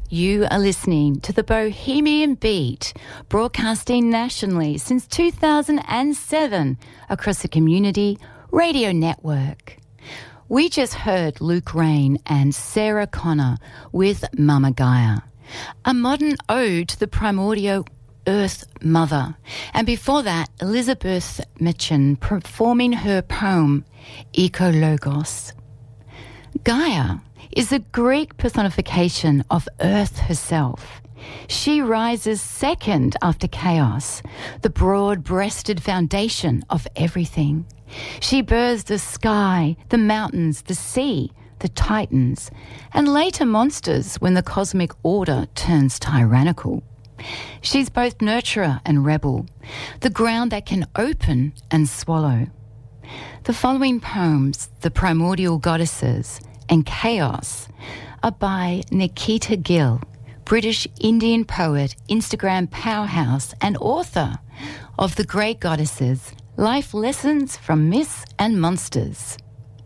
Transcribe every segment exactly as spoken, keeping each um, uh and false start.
You are listening to the Bohemian Beat, broadcasting nationally since two thousand seven across the Community Radio Network. We just heard Luke Rain and Sarah Connor with Mama Gaia, a modern ode to the primordial Earth Mother. And before that, Elizabeth Mitchin performing her poem, Ekologos. Gaia is the Greek personification of Earth herself. She rises second after chaos, the broad-breasted foundation of everything. She births the sky, the mountains, the sea, the titans, and later monsters when the cosmic order turns tyrannical. She's both nurturer and rebel, the ground that can open and swallow. The following poems, The Primordial Goddesses and Chaos, are by Nikita Gill, British Indian poet, Instagram powerhouse, and author of The Great Goddesses, Life Lessons from Myths and Monsters.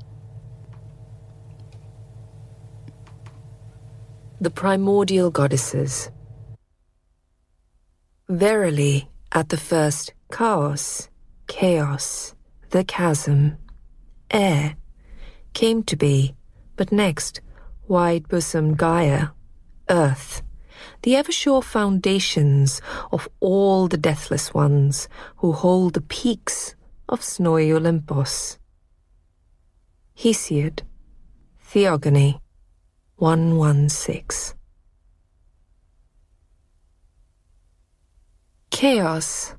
The Primordial Goddesses. Verily, at the first chaos, chaos, the chasm, air, came to be, but next, wide-bosomed Gaia, earth, the ever-sure foundations of all the deathless ones who hold the peaks of snowy Olympus. Hesiod, Theogony, one one six. Chaos.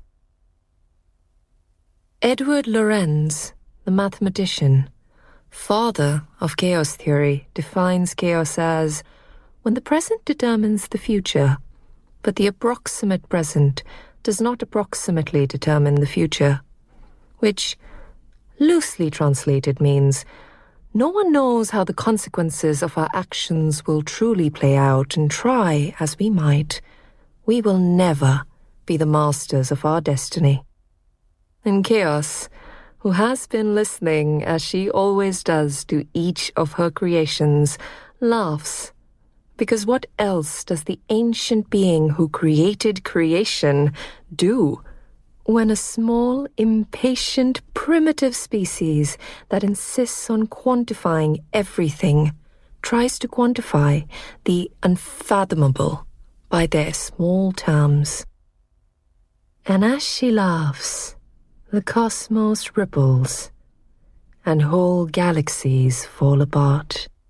Edward Lorenz, the mathematician, father of chaos theory, defines chaos as when the present determines the future, but the approximate present does not approximately determine the future, which, loosely translated, means no one knows how the consequences of our actions will truly play out, and try as we might, we will never be the masters of our destiny. And Chaos, who has been listening as she always does to each of her creations, laughs, because what else does the ancient being who created creation do when a small, impatient, primitive species that insists on quantifying everything tries to quantify the unfathomable by their small terms? And as she laughs, the cosmos ripples, and whole galaxies fall apart.